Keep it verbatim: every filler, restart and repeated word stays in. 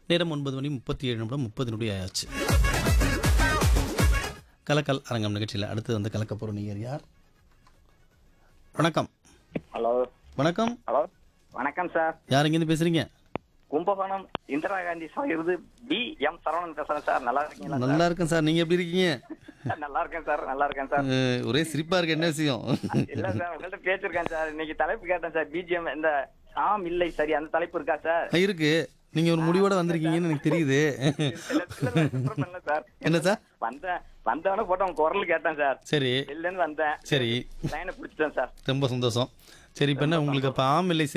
நேரம் ஒன்பது மணி முப்பத்தி ஏழு நிமிடம் முப்பது நொடி ஆயாச்சு. கலக்கல் அரங்கம் நிகழ்ச்சியில் அடுத்து வந்து கலக்க போகிற நீங்கள் யார்? வணக்கம். ஹலோ வணக்கம். ஹலோ வணக்கம் சார். யார் இங்கேருந்து பேசுகிறீங்க? கும்பகோணம் இந்திரா காந்தி சாகிருது பி எம் சரவணன் பேசுறேன் சார். நல்லா இருக்கீங்களா? நல்லா இருக்கேன் சார். நீங்கள் எப்படி இருக்கீங்க? நல்லா இருக்கேன் சார். நல்லா இருக்கேன் சார். அஹ், ஒரே சிரிப்பாக இருக்கு. என்ன விஷயம்? இல்ல சார், உங்கள்ட்ட பேசிருக்கேன் சார். இன்னைக்கு தலைப்பு கேட்டேன் சார். பிஜிஎம் இந்த ஆம் இல்லை சரி அந்த தலைப்பு இருக்கா சார்? அஹ், இருக்கு. நீங்கள் ஒரு முடிவோட வந்திருக்கீங்கன்னு எனக்கு தெரியுது. இல்ல சார். என்ன சார்? வந்தேன் வந்தவன போட்டு உங்க குரல் கேட்டேன் சார். சரி இல்லன்னு வந்தேன். சரி, லைனை பிடிச்சிட்டேன் சார். ரொம்ப சந்தோஷம். சரி, இப்போ என்ன உங்களுக்கு இப்போ ஆம் இல்லை